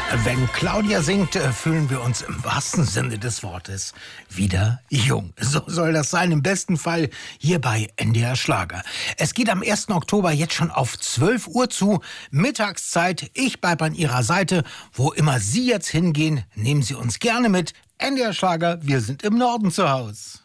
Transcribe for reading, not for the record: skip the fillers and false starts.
Wenn Claudia singt, fühlen wir uns im wahrsten Sinne des Wortes wieder jung. So soll das sein, im besten Fall hier bei NDR Schlager. Es geht am 1. Oktober jetzt schon auf 12 Uhr zu, Mittagszeit. Ich bleibe an Ihrer Seite. Wo immer Sie jetzt hingehen, nehmen Sie uns gerne mit. NDR Schlager, wir sind im Norden zu Hause.